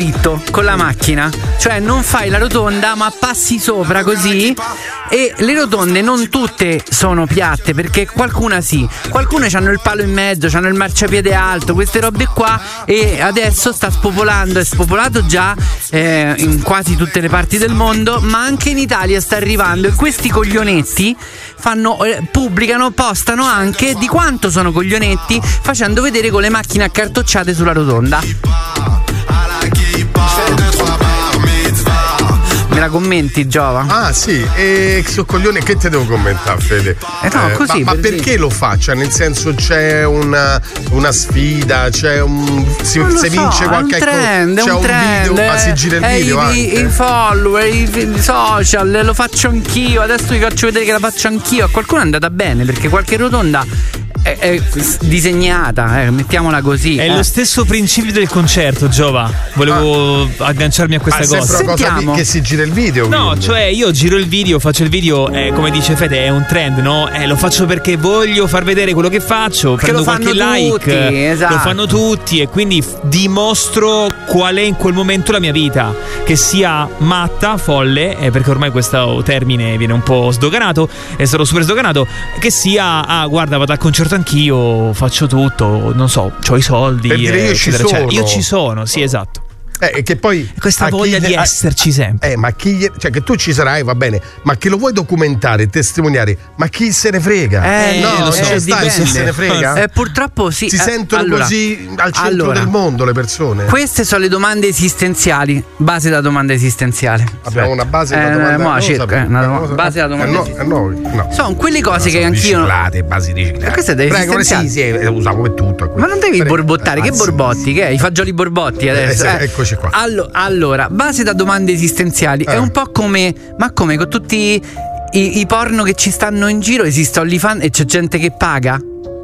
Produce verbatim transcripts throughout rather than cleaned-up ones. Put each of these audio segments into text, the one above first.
con la macchina, cioè non fai la rotonda ma passi sopra così. E le rotonde non tutte sono piatte, perché qualcuna sì, qualcune hanno il palo in mezzo, hanno il marciapiede alto, queste robe qua, e adesso sta spopolando, è spopolato già eh, in quasi tutte le parti del mondo, ma anche in Italia sta arrivando, e questi coglionetti fanno, eh, pubblicano, postano anche di quanto sono coglionetti, facendo vedere con le macchine accartocciate sulla rotonda. Me la commenti, Giova? Ah sì, e su coglione che te devo commentare, Fede? Eh no, eh, così. Ma, ma per perché dire. lo fa? Cioè, nel senso, c'è una, una sfida, c'è un. Si, Non lo se so, vince è qualche un trend, co- è c'è un un trend, video, ma si gira il eh, video i, anche. i follower, i, i social, lo faccio anch'io. Adesso vi faccio vedere che la faccio anch'io. A qualcuno è andata bene, perché qualche rotonda è, è disegnata, eh, mettiamola così. È eh. lo stesso principio del concerto, Giova. Volevo ah. agganciarmi a questa Ma cosa. è sempre una cosa di, che si gira il video. No, quindi. cioè io giro il video, faccio il video, eh, come dice Fede, è un trend, no? Eh, lo faccio perché voglio far vedere quello che faccio, Perché prendo lo fanno qualche tutti, like, esatto. lo fanno tutti, e quindi f- dimostro qual è in quel momento la mia vita, che sia matta, folle, eh, perché ormai questo termine viene un po' sdoganato, è stato super sdoganato, che sia, ah guarda, vado al concerto anch'io, faccio tutto, non so, c'ho i soldi, Per dire, eh, io ci eccetera, sono. eccetera. Io ci sono, sì, esatto. Eh, che poi Questa a chi voglia gli- di a- esserci sempre. Eh, ma chi gli- cioè che tu ci sarai, va bene, ma che lo vuoi documentare, testimoniare, ma chi se ne frega? Eh, no, lo non so, c'è sta chi dipende. se ne frega. Eh, purtroppo sì. si eh, sentono allora, così al centro allora, del mondo le persone. Queste sono le domande esistenziali, base da domanda esistenziale. Abbiamo una base da Eh, domanda. mo' non lo cerco, sapevo. eh, una Non lo dom- sapevo. base da domanda Eh, no, esistenziale. eh, no, no. Sono quelle cose No, che sono anch'io. riciclate, basi riciclate. Ma queste delle Prego, esistenziali. sì, sì, lo usiamo come tutto. Ma non devi Prego. borbottare, che Ah, sì, borbotti? sì. Che è? I fagioli borbotti adesso? Eh, sì, eccoci qua. Allo- allora, base da domande esistenziali Eh. è un po' come. Ma come con tutti i, i porno che ci stanno in giro? Esiste OnlyFans e c'è gente che paga?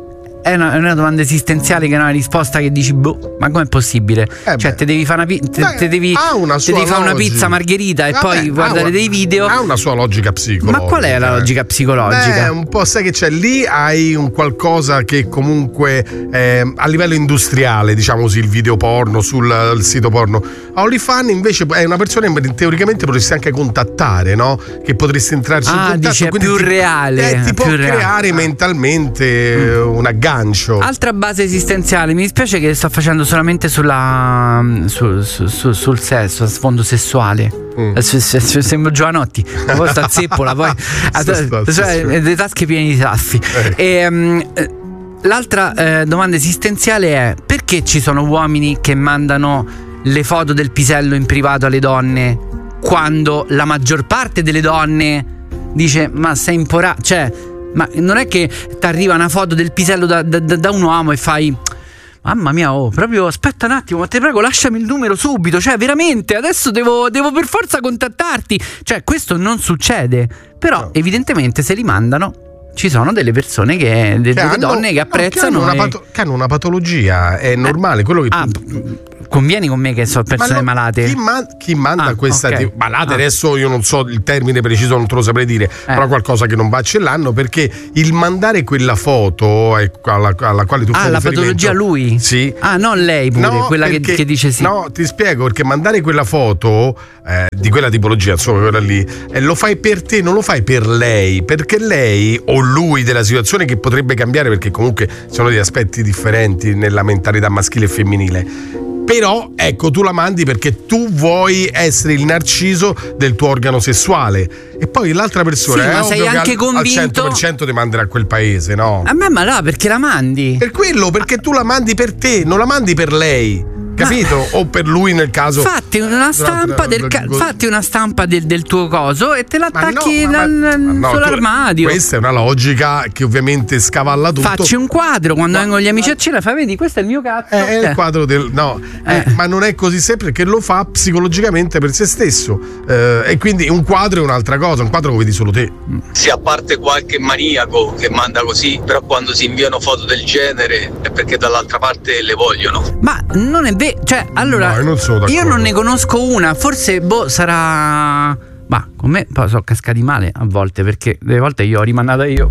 È una, è una domanda esistenziale che è una risposta che dici, boh, ma com'è possibile? Eh cioè, beh. te devi fare una, pi- te, Beh, te devi, ha una te sua devi fare una logica. pizza margherita e Vabbè, poi ha guardare una- dei video. Ha una sua logica psicologica. Ma qual è la logica psicologica? Beh, un po', sai che c'è lì, hai un qualcosa che comunque eh, a livello industriale, diciamo così, il video porno sul il sito porno. OnlyFans invece è una persona che teoricamente potresti anche contattare, no? Che potresti entrarci Ah, in contatto, dici, è quindi più ti, reale, eh, ti è può più reale. creare mentalmente eh, un aggancio. Altra base esistenziale, mi dispiace che sto facendo solamente sulla su, su, su, sul sesso, a sfondo sessuale. Mm. Eh, se- se- se- Sembro Giovanotti, poi sta zeppola, poi Sta- sta- cioè, sta- le tasche piene di taffi. Eh. E, um, eh, l'altra eh, domanda esistenziale è: perché ci sono uomini che mandano le foto del pisello in privato alle donne quando la maggior parte delle donne dice ma sei impora, cioè ma non è che ti arriva una foto del pisello da, da, da un uomo e fai mamma mia, oh, proprio aspetta un attimo, ma te prego lasciami il numero subito, cioè veramente adesso devo, devo per forza contattarti, cioè questo non succede, però No. evidentemente se li mandano ci sono delle persone che, de- delle hanno- donne che no, apprezzano che hanno, una e- pato- che hanno una patologia, è normale quello che ah, tu- convieni con me che sono persone Ma no, malate. Chi, man- chi manda Ah, questa ok. tipo- malate Ah. adesso io non so il termine preciso, non te lo saprei dire, però qualcosa che non va ce l'hanno, perché il mandare quella foto eh, alla, alla quale tu Ah, fai la riferimento- patologia lui? Sì. Ah, non lei pure, No, quella che, perché- che dice sì. No, ti spiego, perché mandare quella foto eh, di quella tipologia, insomma, quella lì, eh, lo fai per te, non lo fai per lei, perché lei o lui della situazione che potrebbe cambiare, perché comunque sono degli aspetti differenti nella mentalità maschile e femminile. Però ecco, tu la mandi perché tu vuoi essere il narciso del tuo organo sessuale, e poi l'altra persona Sì, è ma sei ovvio che anche al, convinto- al cento per cento ti manderà a quel paese, no? A me ma là, perché la mandi? Per quello, perché tu la mandi per te, non la mandi per lei, capito? O per lui nel caso. Fatti una stampa del, ca- fatti una stampa del, del tuo coso e te Ma no, l'attacchi ma- dal- ma no, tu- sull'armadio. Questa è una logica che ovviamente scavalla tutto. Facci un quadro quando Ma- vengono gli amici a cena, fai vedi, questo è il mio cazzo. È il Eh. quadro del. No, eh, Eh. ma non è così sempre, perché lo fa psicologicamente per se stesso. Eh, e quindi un quadro è un'altra cosa, un quadro lo vedi solo te. Sì, a parte qualche maniaco che manda così, però quando si inviano foto del genere è perché dall'altra parte le vogliono. Ma non è vero, cioè, allora No, io non sono d'accordo. io non ne conosco una, forse boh sarà. Ma con me poi sono cascati male a volte, perché delle volte io ho rimandata io.